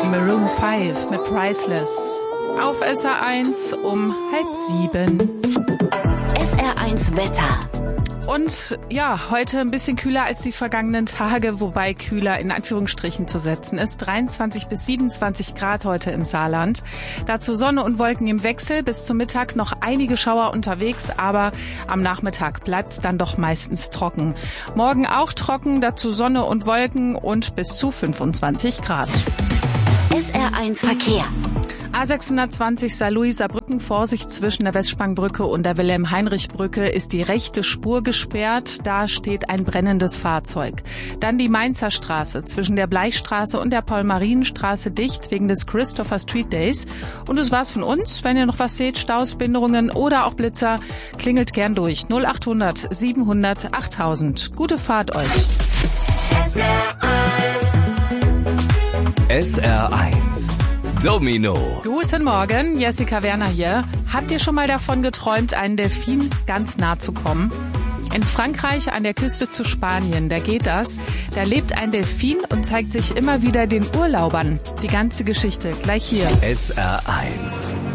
Maroon 5 mit Priceless. Auf SR1 um 6:30. SR1 Wetter. Und ja, heute ein bisschen kühler als die vergangenen Tage, wobei kühler in Anführungsstrichen zu setzen ist. 23 bis 27 Grad heute im Saarland. Dazu Sonne und Wolken im Wechsel. Bis zum Mittag noch einige Schauer unterwegs, aber am Nachmittag bleibt's dann doch meistens trocken. Morgen auch trocken, dazu Sonne und Wolken und bis zu 25 Grad. SR1 Verkehr. A620 Saarlouis-Saarbrücken, Vorsicht zwischen der Westsprangbrücke und der Wilhelm-Heinrich-Brücke ist die rechte Spur gesperrt. Da steht ein brennendes Fahrzeug. Dann die Mainzer Straße zwischen der Bleichstraße und der Paul-Marien-Straße dicht wegen des Christopher Street Days. Und das war's von uns. Wenn ihr noch was seht, Staus, Behinderungen oder auch Blitzer, klingelt gern durch. 0800 700 8000. Gute Fahrt euch. SR1 Domino. Guten Morgen, Jessica Werner hier. Habt ihr schon mal davon geträumt, einen Delfin ganz nah zu kommen? In Frankreich an der Küste zu Spanien, da geht das. Da lebt ein Delfin und zeigt sich immer wieder den Urlaubern. Die ganze Geschichte gleich hier. SR1